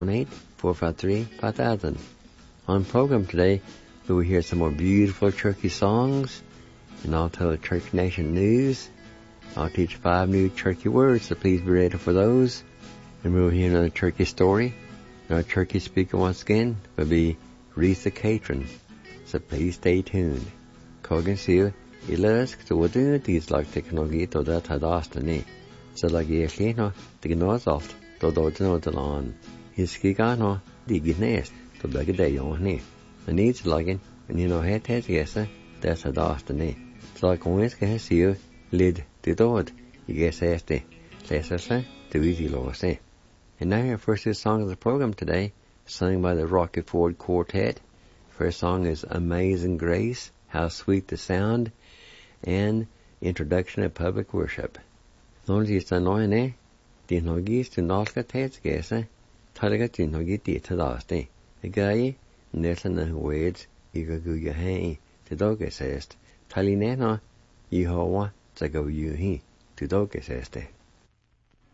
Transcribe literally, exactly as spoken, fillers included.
eight four five three five thousand. On program today, we will hear some more beautiful Turkey songs, and I'll tell the Church Nation news. I'll teach five new Turkey words, so please be ready for those. And we will hear another Turkey story. And our Turkey speaker once again will be Risa Catron, so please stay tuned. Kogan siu, ilarisk to wadu these like technology to that had asked me. So like ye no, the nose off, to do no the lawn. His skigano, the guinness, to beg a day on me. The needs logging, and you know, head head yes, that's had asked me. So like always get you, lid the dod, you guess este, less us, to easy law say. And now our first song of the program today, sung by the Rocky Ford Quartet. First song is Amazing Grace, How Sweet the Sound, and Introduction of Public Worship. Lord is annoying, eh? The Nogis to Nalka Tets guess, eh? Talaga to Nogi Dita Lasti. A guy, Nelson and Wades, Igagu Yahay, the dog assessed. Talinena, Yehowa, Zago Yuhi, to dog assessed.